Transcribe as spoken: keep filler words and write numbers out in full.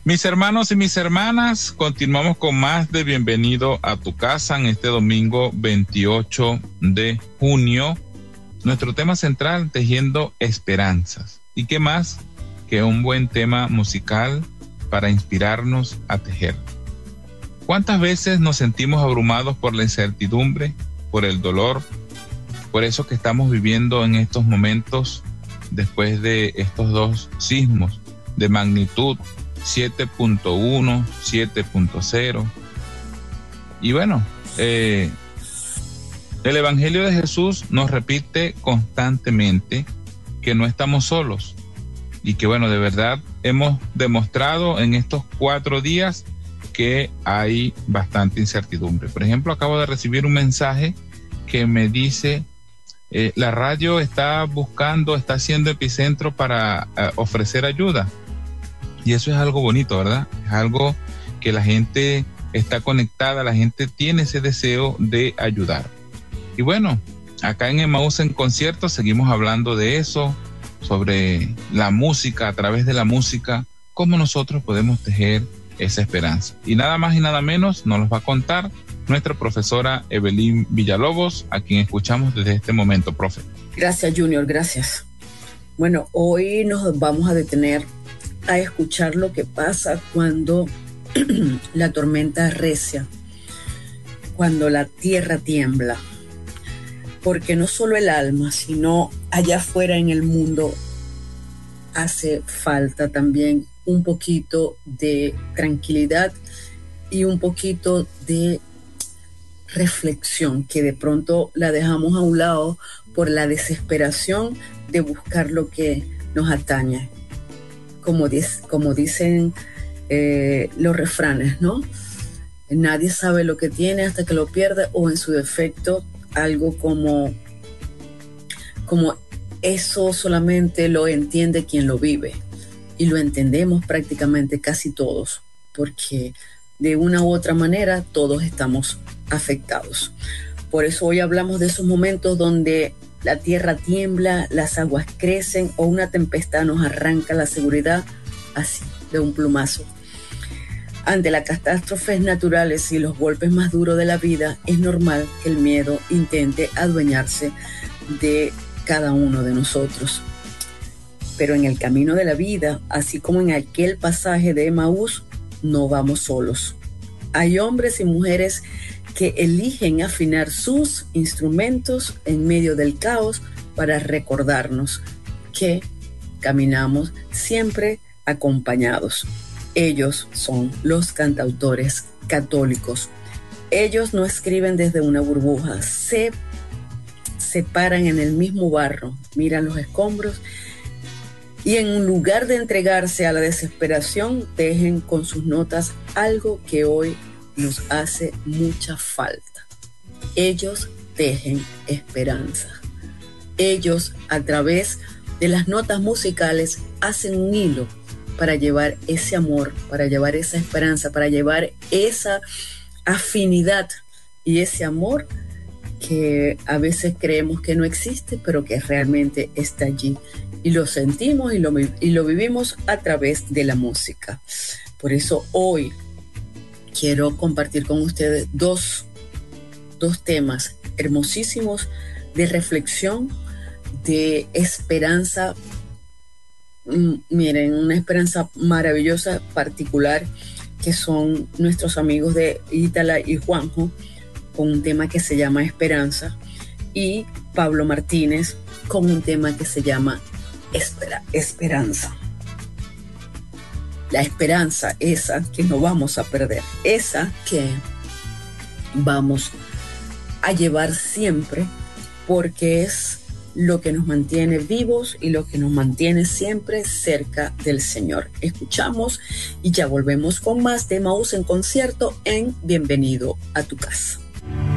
Mis hermanos y mis hermanas, continuamos con más de Bienvenido a tu casa en este domingo veintiocho de junio. Nuestro tema central, tejiendo esperanzas. ¿Y qué más que un buen tema musical para inspirarnos a tejer? ¿Cuántas veces nos sentimos abrumados por la incertidumbre, por el dolor, por eso que estamos viviendo en estos momentos después de estos dos sismos de magnitud siete punto uno, siete punto cero? Y bueno, eh, el Evangelio de Jesús nos repite constantemente que no estamos solos y que bueno, de verdad hemos demostrado en estos cuatro días que hay bastante incertidumbre. Por ejemplo, acabo de recibir un mensaje que me dice eh, la radio está buscando, está haciendo epicentro para uh, ofrecer ayuda. Y eso es algo bonito, ¿verdad? Es algo que la gente está conectada, la gente tiene ese deseo de ayudar. Y bueno, acá en Emaús en Concierto seguimos hablando de eso, sobre la música, a través de la música, cómo nosotros podemos tejer esa esperanza. Y nada más y nada menos nos los va a contar nuestra profesora Evelyn Villalobos, a quien escuchamos desde este momento, profe. Gracias, Junior, gracias. Bueno, hoy nos vamos a detener a escuchar lo que pasa cuando la tormenta arrecia, cuando la tierra tiembla, porque no solo el alma, sino allá afuera en el mundo hace falta también un poquito de tranquilidad y un poquito de reflexión, que de pronto la dejamos a un lado por la desesperación de buscar lo que nos atañe. Como, dice, como dicen eh, los refranes, ¿no? Nadie sabe lo que tiene hasta que lo pierde, o en su defecto, algo como, como eso solamente lo entiende quien lo vive. Y lo entendemos prácticamente casi todos, porque de una u otra manera todos estamos afectados. Por eso hoy hablamos de esos momentos donde la tierra tiembla, las aguas crecen o una tempestad nos arranca la seguridad así, de un plumazo. Ante las catástrofes naturales y los golpes más duros de la vida, es normal que el miedo intente adueñarse de cada uno de nosotros. Pero en el camino de la vida, así como en aquel pasaje de Emaús, no vamos solos. Hay hombres y mujeres que eligen afinar sus instrumentos en medio del caos para recordarnos que caminamos siempre acompañados. Ellos son los cantautores católicos. Ellos no escriben desde una burbuja, se separan en el mismo barro, miran los escombros y en lugar de entregarse a la desesperación, tejen con sus notas algo que hoy nos hace mucha falta. Ellos tejen esperanza. Ellos, a través de las notas musicales, hacen un hilo para llevar ese amor, para llevar esa esperanza, para llevar esa afinidad y ese amor que a veces creemos que no existe, pero que realmente está allí. Y lo sentimos y lo, y lo vivimos a través de la música. Por eso hoy quiero compartir con ustedes dos, dos temas hermosísimos de reflexión, de esperanza. Miren, una esperanza maravillosa, particular, que son nuestros amigos de Ítala y Juanjo, con un tema que se llama Esperanza, y Pablo Martínez con un tema que se llama Espera, Esperanza. La esperanza, esa que no vamos a perder, esa que vamos a llevar siempre, porque es lo que nos mantiene vivos y lo que nos mantiene siempre cerca del Señor. Escuchamos y ya volvemos con más de Emaús en Concierto en Bienvenido a tu casa.